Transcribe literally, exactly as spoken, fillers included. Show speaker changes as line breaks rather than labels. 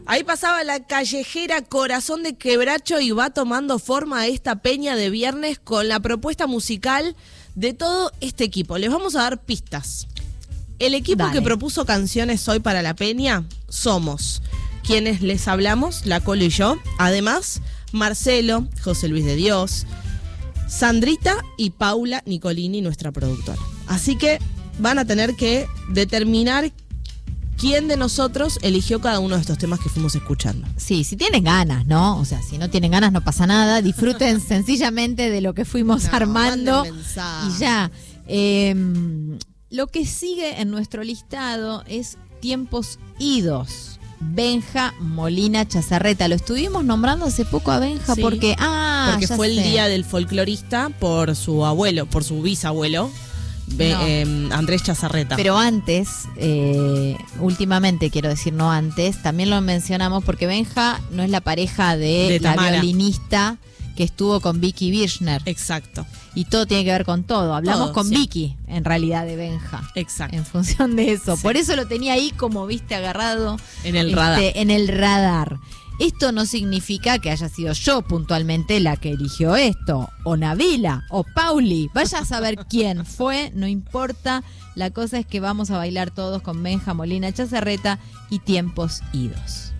Ahí pasaba la callejera Corazón de Quebracho y va tomando forma esta peña de viernes con la propuesta musical de todo este equipo. Les vamos a dar pistas. El equipo
Dale.
que propuso canciones hoy para la peña somos quienes les hablamos, La Colo y yo. Además, Marcelo, José Luis de Dios, Sandrita y Paula Nicolini, nuestra productora. Así que van a tener que determinar quién de nosotros eligió cada uno de estos temas que fuimos escuchando.
Sí, si tienen ganas, ¿no? O sea, si no tienen ganas no pasa nada. Disfruten sencillamente de lo que fuimos
No,
armando
manden mensaje.
y ya. Eh, lo que sigue en nuestro listado es Tiempos Idos. Benja Molina Chazarreta. Lo estuvimos nombrando hace poco a Benja
Sí,
porque... Ah,
porque
ya
fue el
sé.
día del folclorista por su abuelo, por su bisabuelo, Be-
No.
eh, Andrés Chazarreta.
Pero antes, eh, últimamente quiero decir no antes, también lo mencionamos porque Benja no es la pareja de,
De
la
Tamara.
violinista que estuvo con Vicky Birchner.
Exacto,
Y todo tiene que ver con todo. Hablamos
Todo,
con
sí.
Vicky, en realidad, de Benja.
exacto.
En función de eso.
Sí.
Por eso lo tenía ahí como, viste, agarrado.
En el
este,
radar.
En el radar. Esto no significa que haya sido yo puntualmente la que eligió esto, o Nabila, o Pauli. Vaya a saber quién fue, no importa. La cosa es que vamos a bailar todos con Benja Molina Chazarreta y Tiempos Idos.